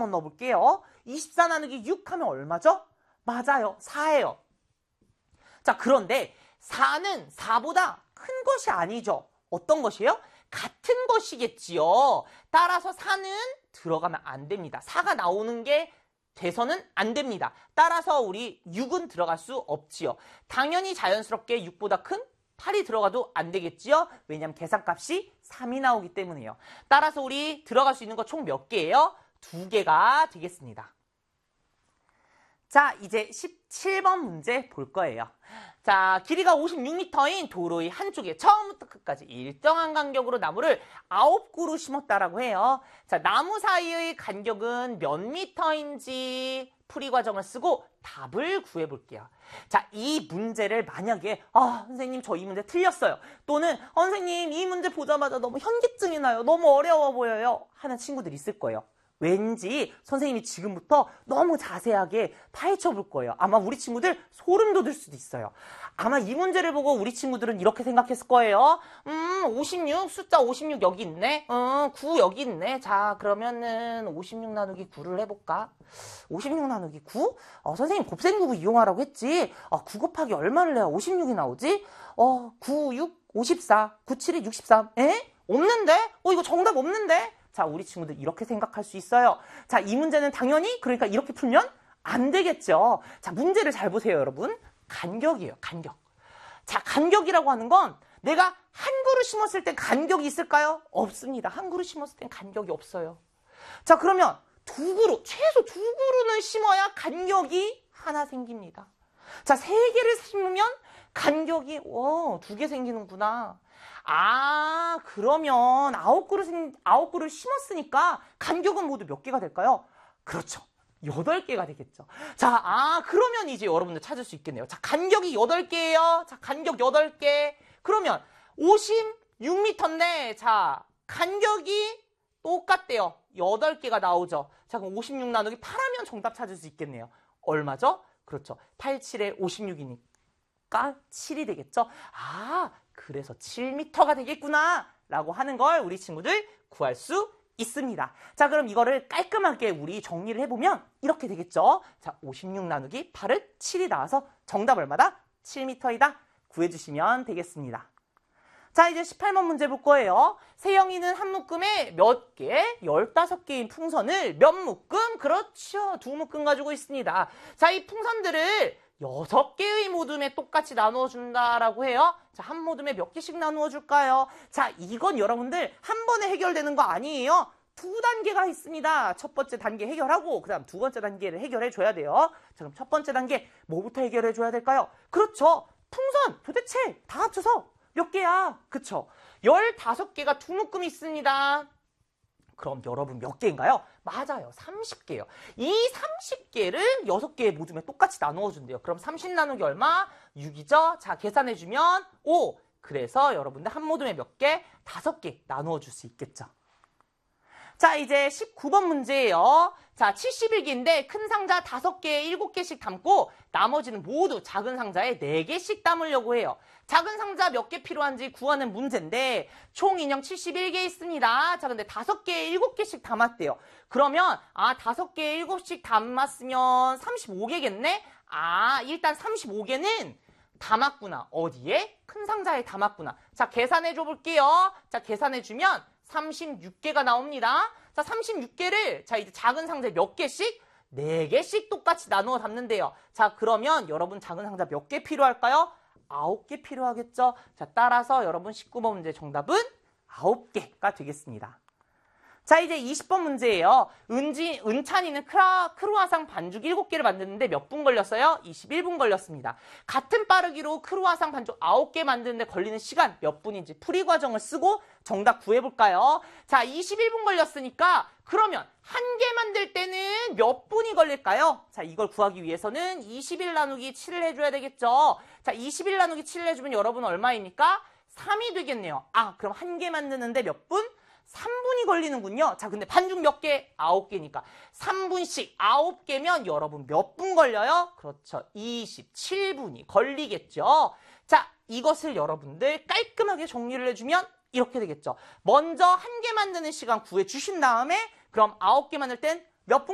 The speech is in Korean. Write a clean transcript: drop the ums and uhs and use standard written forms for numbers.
한번 넣어볼게요. 24 나누기 6 하면 얼마죠? 맞아요. 4예요. 자, 그런데 4는 4보다 큰 것이 아니죠. 어떤 것이에요? 같은 것이겠지요. 따라서 4는 들어가면 안 됩니다. 4가 나오는 게 돼서는 안 됩니다. 따라서 우리 6은 들어갈 수 없지요. 당연히 자연스럽게 6보다 큰 8이 들어가도 안 되겠지요. 왜냐하면 계산값이 3이 나오기 때문에요. 따라서 우리 들어갈 수 있는 거 총 몇 개예요? 2개가 되겠습니다. 자, 이제 17번 문제 볼 거예요. 자, 길이가 56m인 도로의 한쪽에 처음부터 끝까지 일정한 간격으로 나무를 9그루 심었다라고 해요. 자, 나무 사이의 간격은 몇 미터인지 풀이 과정을 쓰고 답을 구해볼게요. 자, 이 문제를 만약에 선생님 저 이 문제 틀렸어요. 또는 선생님 이 문제 보자마자 너무 현기증이 나요. 너무 어려워 보여요. 하는 친구들이 있을 거예요. 왠지 선생님이 지금부터 너무 자세하게 파헤쳐 볼 거예요. 아마 우리 친구들 소름 돋을 수도 있어요. 아마 이 문제를 보고 우리 친구들은 이렇게 생각했을 거예요. 56, 숫자 56 여기 있네. 9 여기 있네. 자, 그러면은 56 나누기 9를 해볼까? 56 나누기 9? 선생님 곱셈구구 이용하라고 했지. 9 곱하기 얼마를 해야 56이 나오지? 9, 6, 54, 9, 7이 63. 에? 없는데? 이거 정답 없는데? 자, 우리 친구들 이렇게 생각할 수 있어요. 자, 이 문제는 당연히 그러니까 이렇게 풀면 안 되겠죠. 자, 문제를 잘 보세요, 여러분. 간격이에요, 간격. 자, 간격이라고 하는 건 내가 한 그루 심었을 때 간격이 있을까요? 없습니다. 한 그루 심었을 땐 간격이 없어요. 자, 그러면 최소 두 그루는 심어야 간격이 하나 생깁니다. 자, 3개를 심으면 간격이 2개 생기는구나. 그러면 9그루 심었으니까 간격은 모두 몇 개가 될까요? 그렇죠. 8개가 되겠죠. 자, 그러면 이제 여러분들 찾을 수 있겠네요. 자, 간격이 8개예요. 자, 간격 8개. 그러면 56m인데, 자, 간격이 똑같대요. 8개가 나오죠. 자, 그럼 56 나누기 8하면 정답 찾을 수 있겠네요. 얼마죠? 그렇죠. 8, 7에 56이니까 7이 되겠죠. 그래서 7m가 되겠구나 라고 하는 걸 우리 친구들 구할 수 있습니다. 자, 그럼 이거를 깔끔하게 우리 정리를 해보면 이렇게 되겠죠. 자, 56 나누기 8은 7이 나와서 정답 얼마다? 7m이다. 구해주시면 되겠습니다. 자, 이제 18번 문제 볼 거예요. 세영이는 한 묶음에 몇 개? 15개인 풍선을 몇 묶음? 그렇죠. 2묶음 가지고 있습니다. 자, 이 풍선들을 6개의 모둠에 똑같이 나누어 준다라고 해요. 자, 한 모둠에 몇 개씩 나누어 줄까요? 자, 이건 여러분들 한 번에 해결되는 거 아니에요. 2단계가 있습니다. 첫 번째 단계 해결하고 그 다음 두 번째 단계를 해결해 줘야 돼요. 자, 그럼 첫 번째 단계 뭐부터 해결해 줘야 될까요? 그렇죠. 풍선 도대체 다 합쳐서 몇 개야? 그쵸? 15개가 2묶음이 있습니다. 그럼 여러분 몇 개인가요? 맞아요. 30개요. 이 30개를 6개의 모둠에 똑같이 나누어 준대요. 그럼 30 나누기 얼마? 6이죠? 자, 계산해주면 5. 그래서 여러분들 한 모둠에 몇 개? 5개 나누어 줄 수 있겠죠. 자, 이제 19번 문제예요. 자, 71개인데 큰 상자 5개에 7개씩 담고 나머지는 모두 작은 상자에 4개씩 담으려고 해요. 작은 상자 몇 개 필요한지 구하는 문제인데 총 인형 71개 있습니다. 자, 근데 5개에 7개씩 담았대요. 그러면 5개에 7씩 담았으면 35개겠네? 일단 35개는 담았구나. 어디에? 큰 상자에 담았구나. 자, 계산해 줘 볼게요. 자, 계산해 주면 36개가 나옵니다. 자, 36개를 자, 이제 작은 상자에 몇 개씩? 4개씩 똑같이 나누어 담는데요. 자, 그러면 여러분 작은 상자 몇 개 필요할까요? 9개 필요하겠죠? 자, 따라서 여러분 19번 문제 정답은 9개가 되겠습니다. 자, 이제 20번 문제예요. 은찬이는 크루아상 반죽 7개를 만드는데 몇 분 걸렸어요? 21분 걸렸습니다. 같은 빠르기로 크루아상 반죽 9개 만드는데 걸리는 시간 몇 분인지 풀이 과정을 쓰고 정답 구해볼까요? 자, 21분 걸렸으니까 그러면 한 개 만들 때는 몇 분이 걸릴까요? 자, 이걸 구하기 위해서는 21 나누기 7을 해줘야 되겠죠. 자, 21 나누기 7을 해주면 여러분은 얼마입니까? 3이 되겠네요. 그럼 한 개 만드는데 몇 분? 3분이 걸리는군요. 자, 근데 반죽 몇 개? 9개니까 3분씩 9개면 여러분 몇 분 걸려요? 그렇죠. 27분이 걸리겠죠. 자, 이것을 여러분들 깔끔하게 정리를 해주면 이렇게 되겠죠. 먼저 한 개 만드는 시간 구해주신 다음에 그럼 9개 만들 땐 몇 분